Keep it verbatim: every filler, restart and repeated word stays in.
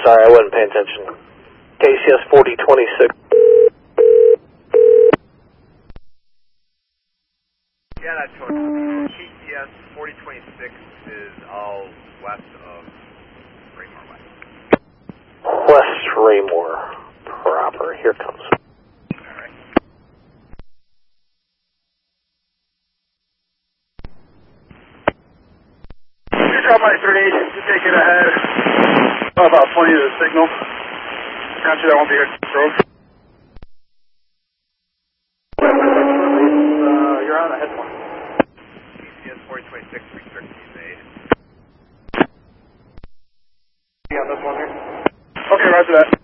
sorry, I wasn't paying attention. K C S forty twenty-six. Yeah, that's totally. K C S forty twenty-six is all west of Raymore West. West Raymore proper. Here it comes. Alright. You drop my thirty-eight to take it ahead. Oh, about twenty to the signal. Roger, that won't be here. Road. Uh, you're on ahead one. K C S forty twenty-six restricted made. You got this one here? Okay, roger that.